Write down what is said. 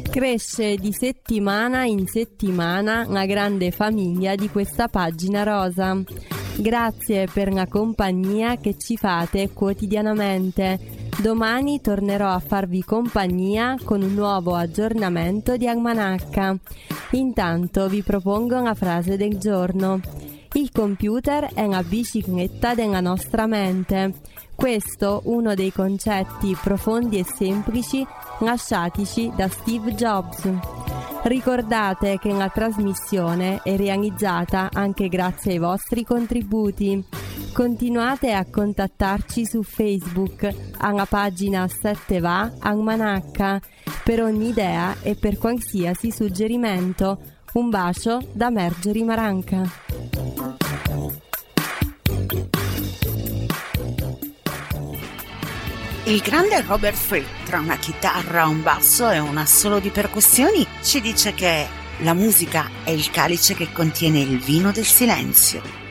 Cresce di settimana in settimana la grande famiglia di questa pagina rosa. Grazie per la compagnia che ci fate quotidianamente. Domani tornerò a farvi compagnia con un nuovo aggiornamento di Almanacca. Intanto vi propongo la frase del giorno. Il computer è la bicicletta della nostra mente. Questo uno dei concetti profondi e semplici lasciatici da Steve Jobs. Ricordate che la trasmissione è realizzata anche grazie ai vostri contributi. Continuate a contattarci su Facebook alla pagina 7va Almanacca per ogni idea e per qualsiasi suggerimento. Un bacio da Marjorie Maranca. Il grande Robert Fripp, tra una chitarra, un basso e un assolo di percussioni, ci dice che la musica è il calice che contiene il vino del silenzio.